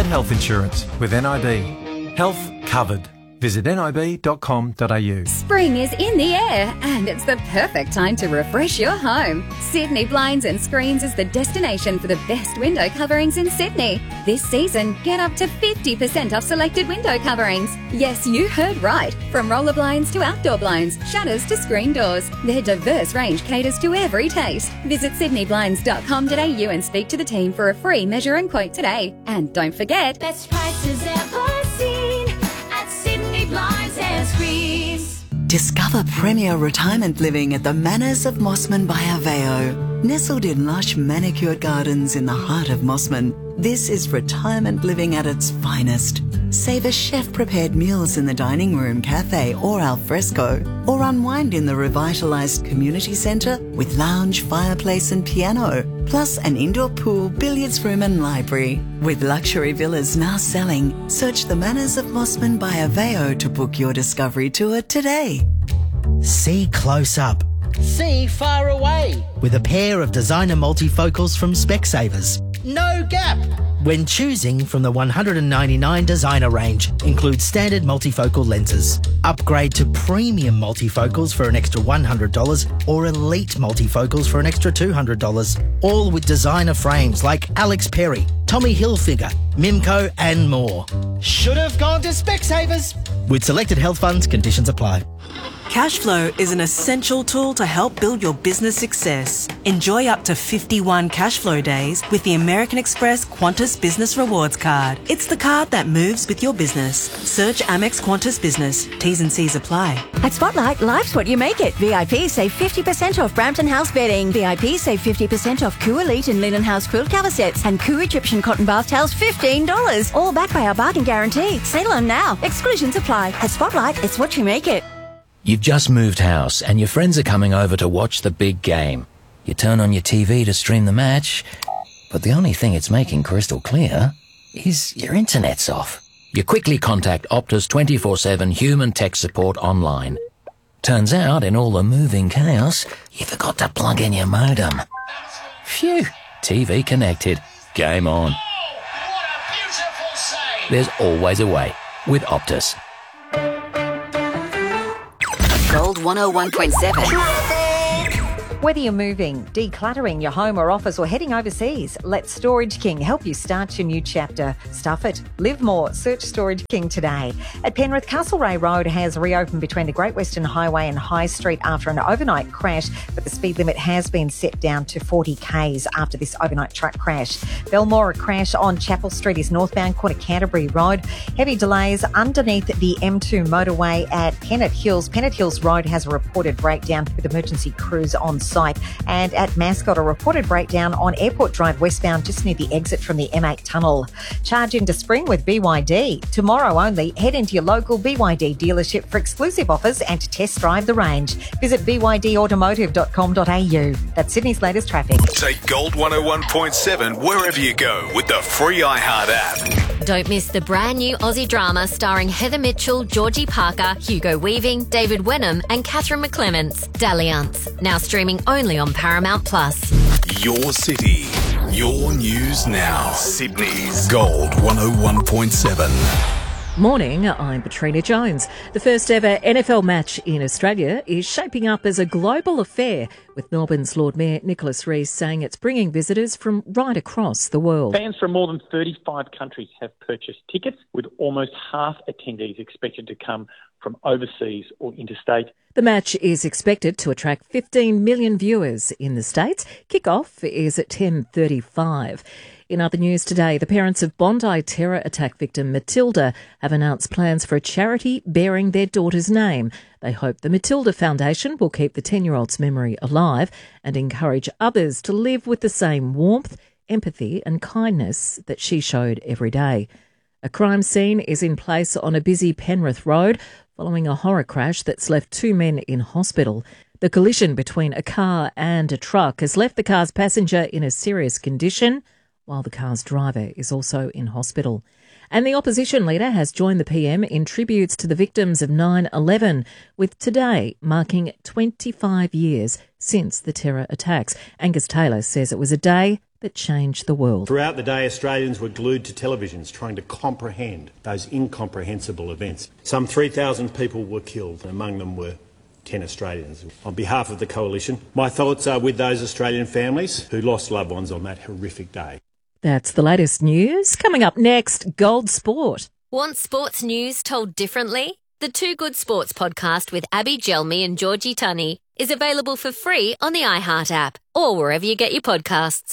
health insurance with NIB. Health covered. Visit nib.com.au. Spring is in the air and it's the perfect time to refresh your home. Sydney Blinds and Screens is the destination for the best window coverings in Sydney. This season, get up to 50% off selected window coverings. Yes, you heard right. From roller blinds to outdoor blinds, shutters to screen doors. Their diverse range caters to every taste. Visit sydneyblinds.com.au and speak to the team for a free measure and quote today. And don't forget, best prices ever seen at Sydney Blinds and Screens. Discover premier retirement living at the Manors of Mossman by Aveo. Nestled in lush manicured gardens in the heart of Mossman, this is retirement living at its finest. Savour chef-prepared meals in the dining room, cafe or al fresco, or unwind in the revitalised community centre with lounge, fireplace and piano, plus an indoor pool, billiards room and library. With luxury villas now selling, search the Manors of Mossman by Aveo to book your discovery tour today. See close up. See far away. With a pair of designer multifocals from Specsavers. No gap. When choosing from the 199 designer range, includes standard multifocal lenses. Upgrade to premium multifocals for an extra $100 or elite multifocals for an extra $200. All with designer frames like Alex Perry, Tommy Hilfiger, Mimco and more. Should have gone to Specsavers. With selected health funds, conditions apply. Cashflow is an essential tool to help build your business success. Enjoy up to 51 Cashflow days with the American Express Qantas Business Rewards Card. It's the card that moves with your business. Search Amex Qantas Business. T's and C's apply. At Spotlight, life's what you make it. VIP save 50% off Brampton House bedding. VIP save 50% off Koo Elite and Linen House quilt cover sets. And Koo Egyptian cotton bath towels, $15. All backed by our bargain guarantee. Sale on now. Exclusions apply. At Spotlight, it's what you make it. You've just moved house and your friends are coming over to watch the big game. You turn on your TV to stream the match, but the only thing it's making crystal clear is your internet's off. You quickly contact Optus 24/7 human tech support online. Turns out, in all the moving chaos, you forgot to plug in your modem. Phew, TV connected. Game on. Oh, what a beautiful save! There's always a way with Optus. Gold 101.7. Whether you're moving, decluttering your home or office or heading overseas, let Storage King help you start your new chapter. Stuff it. Live more. Search Storage King today. At Penrith, Castlereagh Road has reopened between the Great Western Highway and High Street after an overnight crash, but the speed limit has been set down to 40 k's after this overnight truck crash. Belmore, a crash on Chapel Street is northbound corner Canterbury Road. Heavy delays underneath the M2 motorway at Pennant Hills. Pennant Hills Road has a reported breakdown with emergency crews on site. And at Mascot, a reported breakdown on Airport Drive westbound just near the exit from the M8 tunnel. Charge into spring with BYD. Tomorrow only, head into your local BYD dealership for exclusive offers and to test drive the range. Visit bydautomotive.com.au. That's Sydney's latest traffic. Take Gold 101.7 wherever you go with the free iHeart app. Don't miss the brand new Aussie drama starring Heather Mitchell, Georgie Parker, Hugo Weaving, David Wenham and Catherine McClements, Dalliance. Now streaming only on Paramount Plus. Your city, your news now. Sydney's Gold 101.7. Morning, I'm Katrina Jones. The first ever NFL match in Australia is shaping up as a global affair, with Melbourne's Lord Mayor Nicholas Rees saying it's bringing visitors from right across the world. Fans from more than 35 countries have purchased tickets, with almost half attendees expected to come from overseas or interstate. The match is expected to attract 15 million viewers in the States. Kick-off is at 10:35. In other news today, the parents of Bondi terror attack victim Matilda have announced plans for a charity bearing their daughter's name. They hope the Matilda Foundation will keep the 10-year-old's memory alive and encourage others to live with the same warmth, empathy and kindness that she showed every day. A crime scene is in place on a busy Penrith road following a horror crash that's left 2 men in hospital. The collision between a car and a truck has left the car's passenger in a serious condition, while the car's driver is also in hospital. And the opposition leader has joined the PM in tributes to the victims of 9/11, with today marking 25 years since the terror attacks. Angus Taylor says it was a day that changed the world. Throughout the day, Australians were glued to televisions trying to comprehend those incomprehensible events. Some 3,000 people were killed, and among them were 10 Australians. On behalf of the Coalition, my thoughts are with those Australian families who lost loved ones on that horrific day. That's the latest news. Coming up next, Gold Sport. Want sports news told differently? The Too Good Sports podcast with Abby Gelmi and Georgie Tunney is available for free on the iHeart app or wherever you get your podcasts.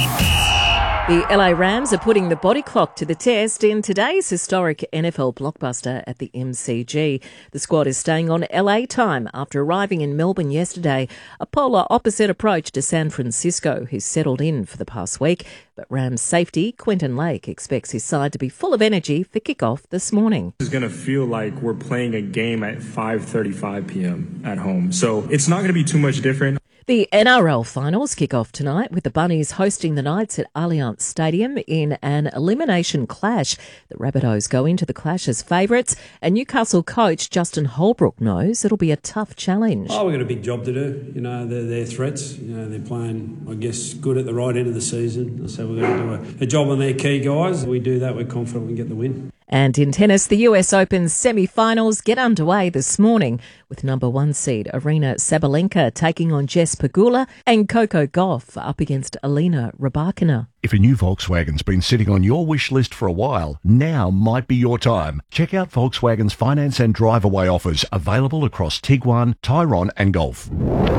The LA Rams are putting the body clock to the test in today's historic NFL blockbuster at the MCG. The squad is staying on LA time after arriving in Melbourne yesterday, a polar opposite approach to San Francisco, who's settled in for the past week. But Rams safety Quentin Lake expects his side to be full of energy for kickoff this morning. It's going to feel like we're playing a game at 5:35 p.m. at home, so it's not going to be too much different. The NRL finals kick off tonight with the Bunnies hosting the Knights at Allianz Stadium in an elimination clash. The Rabbitohs go into the clash as favourites, and Newcastle coach Justin Holbrook knows it'll be a tough challenge. We've got a big job to do. You know, they're threats. You know, they're playing, I guess, good at the right end of the season. So we're going to do a job on their key guys. If we do that, we're confident we can get the win. And in tennis, the US Open semi-finals get underway this morning with number 1 seed Arina Sabalenka taking on Jess Pegula and Coco Gauff up against Alina Rybakina. If a new Volkswagen's been sitting on your wish list for a while, now might be your time. Check out Volkswagen's finance and drive-away offers available across Tiguan, Tyrone and Golf.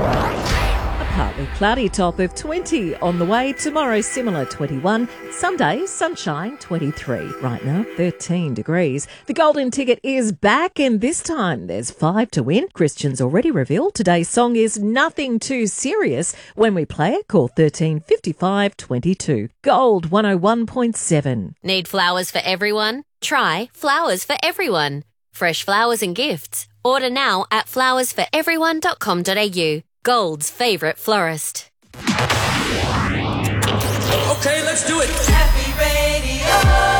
Partly cloudy, top of 20 on the way. Tomorrow, similar 21. Sunday, sunshine 23. Right now, 13 degrees. The golden ticket is back, and this time there's 5 to win. Christian's already revealed today's song is Nothing Too Serious. When we play it, call 13 55 22. Gold 101.7. Need flowers for everyone? Try Flowers for Everyone. Fresh flowers and gifts. Order now at flowersforeveryone.com.au. Gold's favourite florist. Okay, let's do it. Happy Radio.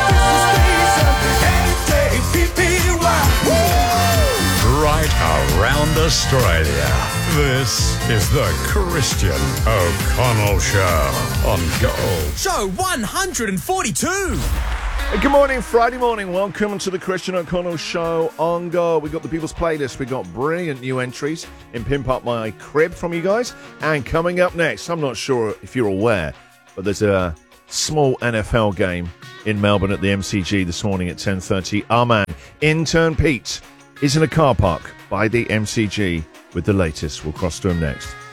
Right around Australia. This is the Christian O'Connell Show on Gold. Show 142. Good morning, Friday morning. Welcome to the Christian O'Connell Show on Go. We've got the People's Playlist. We've got brilliant new entries in Pimp Up My Crib from you guys. And coming up next, I'm not sure if you're aware, but there's a small NFL game in Melbourne at the MCG this morning at 10:30. Our man, Intern Pete, is in a car park by the MCG with the latest. We'll cross to him next.